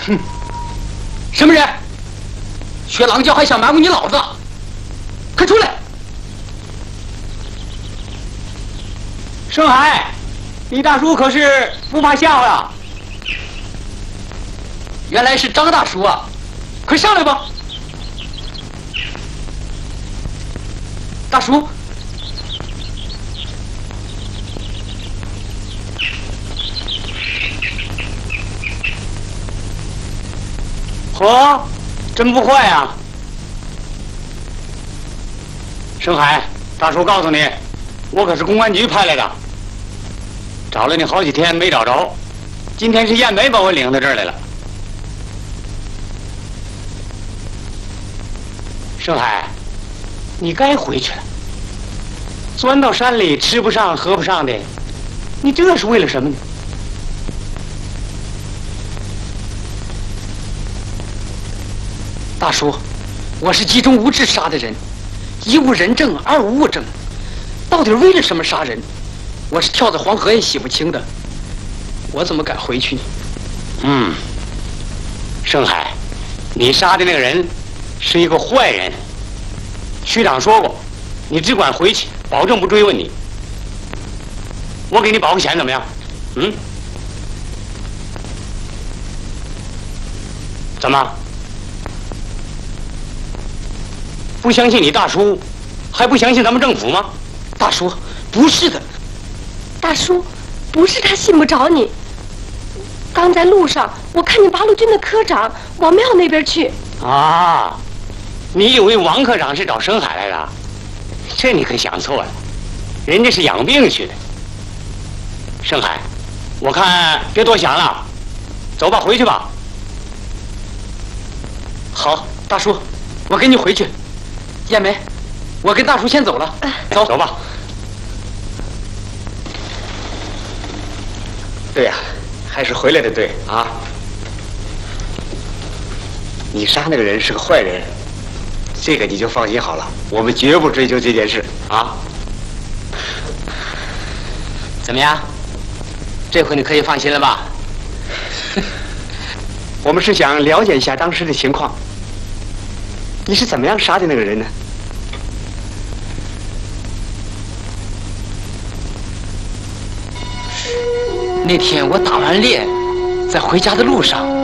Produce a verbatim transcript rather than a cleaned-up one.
哼，什么人？学狼叫还想瞒过你老子？快出来！ 盛海，李大叔可是不怕吓唬呀？ 原来是张大叔啊！快上来吧，大叔。 嚯，真不坏呀！盛海，大叔告诉你，我可是公安局派来的，找了你好几天没找着，今天是燕梅把我领到这儿来了。盛海，你该回去了。钻到山里吃不上喝不上的，你这是为了什么呢？ 大叔，我是集中无智杀的人，一无人证，二无物证，到底为了什么杀人？我是跳在黄河也洗不清的，我怎么敢回去呢？ 嗯，盛海，你杀的那个人是一个坏人。区长说过，你只管回去，保证不追问你。我给你保个险，怎么样？嗯？怎么？ 不相信你大叔，还不相信咱们政府吗？ 大叔，不是的。 大叔，不是他信不着你。刚在路上，我看见八路军的科长往庙那边去。 啊，你以为王科长是找盛海来的？这你可想错了，人家是养病去的。盛海，我看别多想了，走吧，回去吧。 好，大叔，我跟你回去。 燕梅，我跟大叔先走了，走走吧。对呀、啊，还是回来的对啊。你杀那个人是个坏人，这个你就放心好了，我们绝不追究这件事啊。 怎么样？这回你可以放心了吧？ 我们是想了解一下当时的情况。 你是怎么样杀的那个人呢？ 那天我打完猎，在回家的路上，